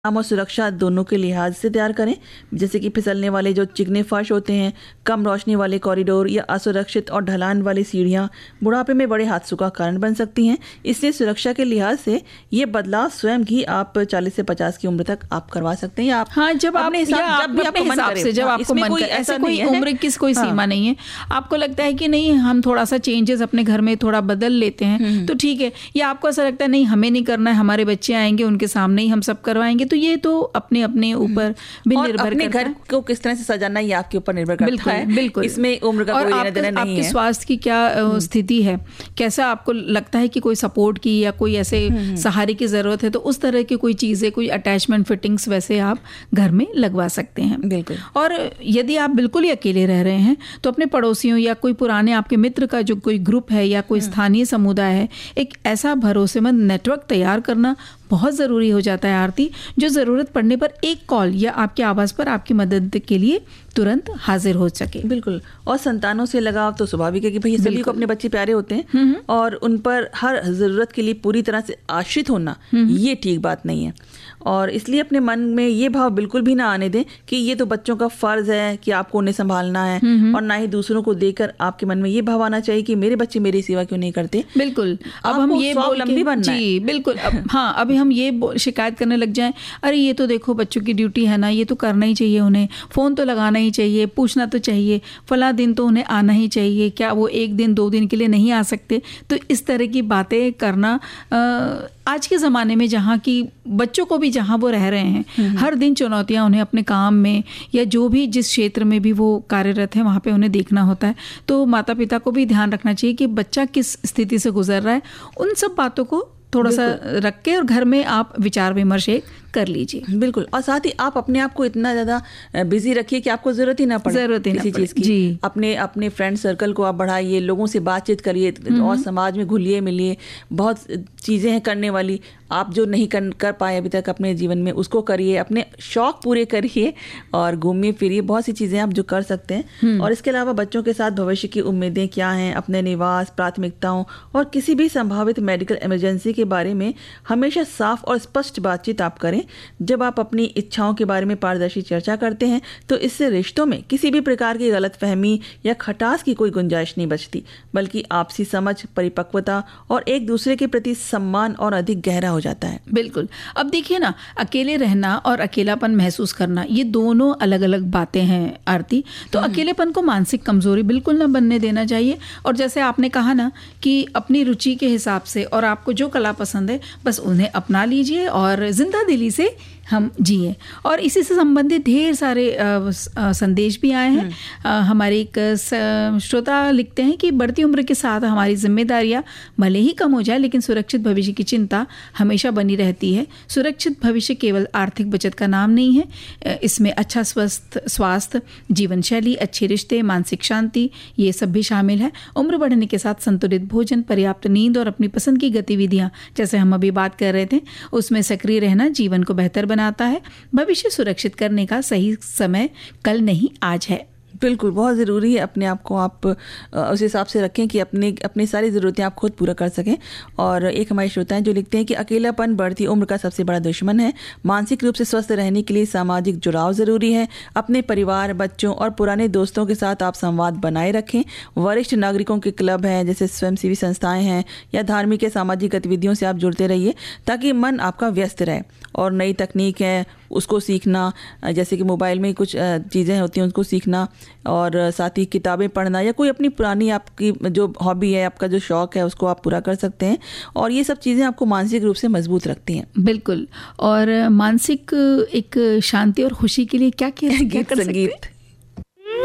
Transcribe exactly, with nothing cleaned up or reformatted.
आराम और सुरक्षा दोनों के लिहाज से तैयार करें, जैसे कि फिसलने वाले जो चिकने फर्श होते हैं, कम रोशनी वाले कॉरिडोर या असुरक्षित और ढलान वाली सीढ़ियाँ बुढ़ापे में बड़े हादसों का कारण बन सकती हैं। इसलिए सुरक्षा के लिहाज से ये बदलाव स्वयं ही आप चालीस से पचास की उम्र तक आप करवा सकते हैं या आप हाँ जब आप अपने हिसाब या जब भी अपने आपको मन हिसाब करे। से जब हाँ, आपको इसमें मन कोई करे, ऐसे ऐसा कोई नहीं है उम्र की कोई हाँ। सीमा नहीं है। आपको लगता है कि नहीं हम थोड़ा सा चेंजेस अपने घर में थोड़ा बदल लेते हैं तो ठीक है, या आपको ऐसा लगता है नहीं हमें नहीं करना है, हमारे बच्चे आएंगे उनके सामने ही हम सब करवाएंगे, तो ये तो अपने अपने ऊपर भी और निर्भर अपने करता घर है। को किस तरह से सजाना ये आपके ऊपर निर्भर करता बिल्कुल, है। बिल्कुल इसमें उम्र का और कोई लेना आपका- देना नहीं आपके है। स्वास्थ्य की क्या अ, स्थिति है, कैसा आपको लगता है कि कोई सपोर्ट की या कोई ऐसे सहारे की जरूरत है, तो उस तरह की कोई चीजें, कोई अटैचमेंट फिटिंग्स वैसे आप घर में लगवा सकते हैं। बिल्कुल। और यदि आप बिल्कुल ही अकेले रह रहे हैं तो अपने पड़ोसियों या कोई पुराने आपके मित्र का जो कोई ग्रुप है या कोई स्थानीय समुदाय है, एक ऐसा भरोसेमंद नेटवर्क तैयार करना बहुत ज़रूरी हो जाता है आरती, जो ज़रूरत पड़ने पर एक कॉल या आपके आवाज़ पर आपकी मदद के लिए तुरंत हाजिर हो सके। बिल्कुल। और संतानों से लगाव तो स्वाभाविक है कि भाई सभी को अपने बच्चे प्यारे होते हैं और उन पर हर ज़रूरत के लिए पूरी तरह से आश्रित होना ये ठीक बात नहीं है। और इसलिए अपने मन में ये भाव बिल्कुल भी ना आने दें कि ये तो बच्चों का फर्ज है कि आपको उन्हें संभालना है, और ना ही दूसरों को देखकर आपके मन में ये भाव आना चाहिए कि मेरे बच्चे मेरी सेवा क्यों नहीं करते। बिल्कुल। अब हम ये स्वावलंबी बनना है। जी बिल्कुल। अब हाँ अभी हम ये शिकायत करने लग जाएं, अरे ये तो देखो बच्चों की ड्यूटी है ना, ये तो करना ही चाहिए, उन्हें फ़ोन तो लगाना ही चाहिए, पूछना तो चाहिए, फला दिन तो उन्हें आना ही चाहिए, क्या वो एक दिन दो दिन के लिए नहीं आ सकते। तो इस तरह की बातें करना आ, आज के ज़माने में जहाँ की बच्चों को भी जहाँ वो रह रहे हैं हर दिन चुनौतियाँ उन्हें अपने काम में या जो भी जिस क्षेत्र में भी वो कार्यरत है वहाँ पे उन्हें देखना होता है, तो माता पिता को भी ध्यान रखना चाहिए कि बच्चा किस स्थिति से गुजर रहा है। उन सब बातों को थोड़ा सा रख के और घर में आप विचार विमर्श कर लीजिए। बिल्कुल। और साथ ही आप अपने आप को इतना ज़्यादा बिजी रखिए कि आपको ज़रूरत ही ना पड़े ज़रूरत ही किसी चीज़ की। जी। अपने अपने फ्रेंड सर्कल को आप बढ़ाइए, लोगों से बातचीत करिए और समाज में घुलिए मिलिए। बहुत चीज़ें हैं करने वाली, आप जो नहीं कर, कर पाए अभी तक अपने जीवन में उसको करिए, अपने शौक पूरे करिए और घूमिए फिरिए। बहुत सी चीज़ें आप जो कर सकते हैं। और इसके अलावा बच्चों के साथ भविष्य की उम्मीदें क्या हैं, अपने निवास, प्राथमिकताओं और किसी भी संभावित मेडिकल इमरजेंसी के बारे में हमेशा साफ और स्पष्ट बातचीत आप करें। जब आप अपनी इच्छाओं के बारे में पारदर्शी चर्चा करते हैं तो इससे रिश्तों में किसी भी प्रकार की गलतफहमी या खटास की कोई गुंजाइश नहीं बचती, बल्कि आपसी समझ, परिपक्वता और एक दूसरे के प्रति सम्मान और अधिक गहरा हो जाता है। बिल्कुल। अब देखिए ना, अकेले रहना और अकेलापन महसूस करना ये दोनों अलग अलग बातें हैं आरती। तो अकेलेपन को मानसिक कमजोरी बिल्कुल ना बनने देना चाहिए। और जैसे आपने कहा ना कि अपनी रुचि के हिसाब से और आपको जो कला पसंद है बस उन्हें अपना लीजिए और जिंदा दिली से हम जिए। और इसी से संबंधित ढेर सारे संदेश भी आए हैं। आ, हमारे एक श्रोता लिखते हैं कि बढ़ती उम्र के साथ हमारी जिम्मेदारियां भले ही कम हो जाए लेकिन सुरक्षित भविष्य की चिंता हमेशा बनी रहती है। सुरक्षित भविष्य केवल आर्थिक बचत का नाम नहीं है, इसमें अच्छा स्वस्थ स्वास्थ्य, जीवन शैली, अच्छे रिश्ते, मानसिक शांति ये सब भी शामिल है। उम्र बढ़ने के साथ संतुलित भोजन, पर्याप्त नींद और अपनी पसंद की गतिविधियां जैसे हम अभी बात कर रहे थे उसमें सक्रिय रहना जीवन को बेहतर बनाता है। भविष्य सुरक्षित करने का सही समय कल नहीं आज है। बिल्कुल, बहुत ज़रूरी है अपने आप को आप उस हिसाब से रखें कि अपने अपनी सारी ज़रूरतें आप खुद पूरा कर सकें। और एक हमारे श्रोता हैं जो लिखते हैं कि अकेलापन बढ़ती उम्र का सबसे बड़ा दुश्मन है। मानसिक रूप से स्वस्थ रहने के लिए सामाजिक जुड़ाव ज़रूरी है। अपने परिवार, बच्चों और पुराने दोस्तों के साथ आप संवाद बनाए रखें। वरिष्ठ नागरिकों के क्लब हैं, जैसे स्वयंसेवी संस्थाएँ हैं या धार्मिक या सामाजिक गतिविधियों से आप जुड़ते रहिए ताकि मन आपका व्यस्त रहे। और नई तकनीक है उसको सीखना, जैसे कि मोबाइल में कुछ चीज़ें होती हैं उसको सीखना, और साथ ही किताबें पढ़ना या कोई अपनी पुरानी आपकी जो हॉबी है, आपका जो शौक है उसको आप पूरा कर सकते हैं। और ये सब चीज़ें आपको मानसिक रूप से मजबूत रखती हैं। बिल्कुल। और मानसिक एक शांति और खुशी के लिए क्या क्या गीत संगीत